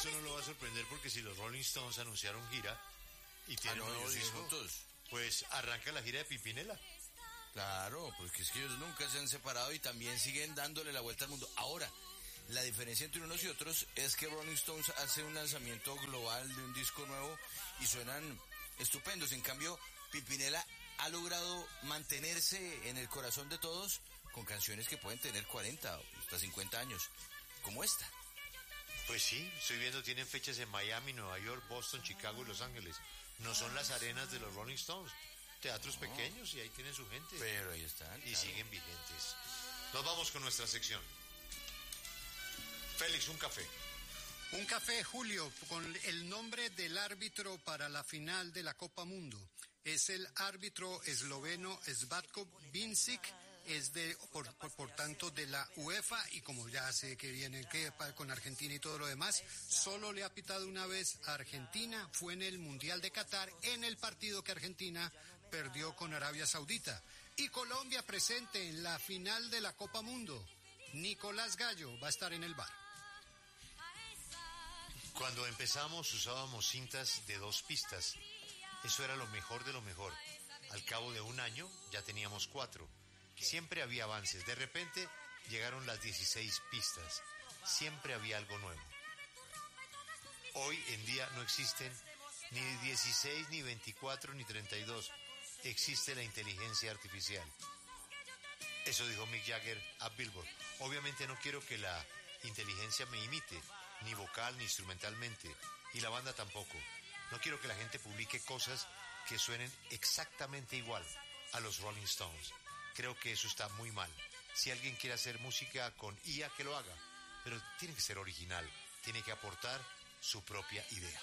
esto no lo va a sorprender porque si los Rolling Stones anunciaron gira y tienen un nuevo disco, pues arranca la gira de Pimpinela. Claro, porque es que ellos nunca se han separado y también siguen dándole la vuelta al mundo. Ahora, la diferencia entre unos y otros es que Rolling Stones hace un lanzamiento global de un disco nuevo y suenan estupendos. En cambio, Pimpinela ha logrado mantenerse en el corazón de todos con canciones que pueden tener 40 o hasta 50 años, como esta. Pues sí, estoy viendo, tienen fechas en Miami, Nueva York, Boston, Chicago y Los Ángeles. No son las arenas de los Rolling Stones, teatros pequeños y ahí tienen su gente. Pero ahí están. Y claro, siguen vigentes. Nos vamos con nuestra sección. Félix, un café. Un café, Julio, con el nombre del árbitro para la final de la Copa Mundo. Es el árbitro esloveno Svatko Vincic, es por tanto de la UEFA, y como ya sé que viene con Argentina y todo lo demás, solo le ha pitado una vez a Argentina, fue en el Mundial de Qatar, en el partido que Argentina perdió con Arabia Saudita. Y Colombia presente en la final de la Copa Mundo. Nicolás Gallo va a estar en el bar. Cuando empezamos usábamos cintas de 2 pistas. Eso era lo mejor de lo mejor. Al cabo de un año ya teníamos 4. Siempre había avances. De repente llegaron las 16 pistas. Siempre había algo nuevo. Hoy en día no existen ni 16, ni 24, ni 32. Existe la inteligencia artificial. Eso dijo Mick Jagger a Billboard. Obviamente no quiero que la inteligencia me imite, ni vocal ni instrumentalmente, y la banda tampoco. No quiero que la gente publique cosas que suenen exactamente igual a los Rolling Stones. Creo que eso está muy mal. Si alguien quiere hacer música con IA, que lo haga, pero tiene que ser original, tiene que aportar su propia idea.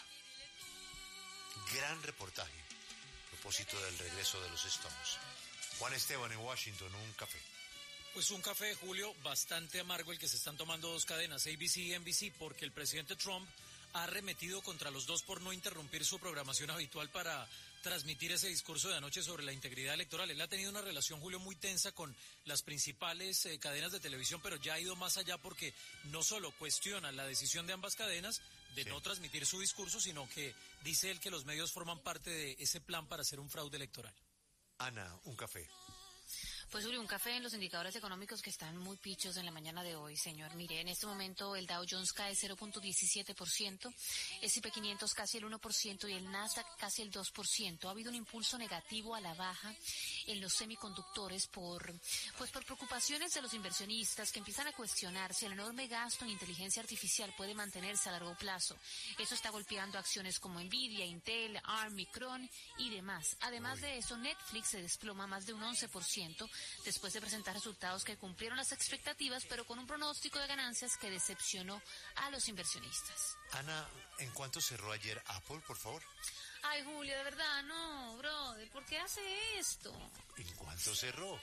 Gran reportaje a propósito del regreso de los Stones. Juan Esteban en Washington, un café. Pues un café, Julio, bastante amargo el que se están tomando 2 cadenas, ABC y NBC, porque el presidente Trump ha arremetido contra los dos por no interrumpir su programación habitual para transmitir ese discurso de anoche sobre la integridad electoral. Él ha tenido una relación, Julio, muy tensa con las principales cadenas de televisión, pero ya ha ido más allá porque no solo cuestiona la decisión de ambas cadenas de no transmitir su discurso, sino que dice él que los medios forman parte de ese plan para hacer un fraude electoral. Ana, un café. Pues Julio, un café en los indicadores económicos que están muy pichos en la mañana de hoy, señor. Mire, en este momento el Dow Jones cae 0.17%, S&P 500 casi el 1% y el Nasdaq casi el 2%. Ha habido un impulso negativo a la baja en los semiconductores por preocupaciones de los inversionistas que empiezan a cuestionar si el enorme gasto en inteligencia artificial puede mantenerse a largo plazo. Eso está golpeando acciones como Nvidia, Intel, ARM, Micron y demás. Además de eso, Netflix se desploma más de un 11%, después de presentar resultados que cumplieron las expectativas, pero con un pronóstico de ganancias que decepcionó a los inversionistas. Ana, ¿en cuánto cerró ayer Apple, por favor? Ay, Julio, de verdad, no, brother, ¿por qué hace esto? ¿En cuánto cerró?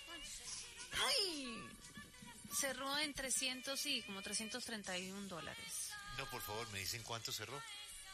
Ay, cerró en como $331. No, por favor, me dicen cuánto cerró.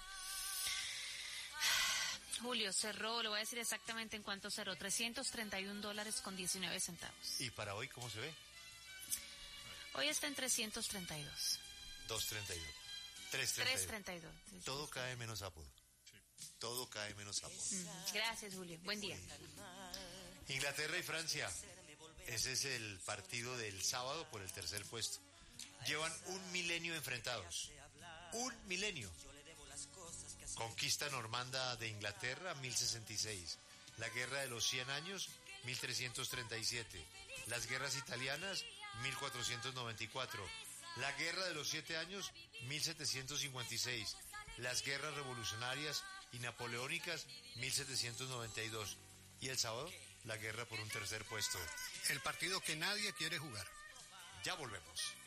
Julio, cerró, le voy a decir exactamente en cuánto cerró, $331.19. ¿Y para hoy cómo se ve? Hoy está en 332. 232. 332. Sí, todo sí, cae menos Apple. Sí. Todo cae menos Apple. Gracias, Julio. Buen día. Inglaterra y Francia. Ese es el partido del sábado por el tercer puesto. Llevan 1 milenio enfrentados. 1 milenio. Conquista normanda de Inglaterra, 1066. La guerra de los 100 años, 1337. Las guerras italianas, 1494. La guerra de los 7 años, 1756. Las guerras revolucionarias y napoleónicas, 1792. Y el sábado, la guerra por un tercer puesto. El partido que nadie quiere jugar. Ya volvemos.